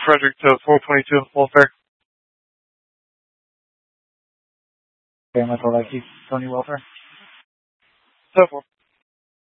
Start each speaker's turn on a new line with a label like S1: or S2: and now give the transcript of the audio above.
S1: Frederick to 422 Welfare.
S2: Okay, Michael, I keep Tony Welfare.
S1: So 4.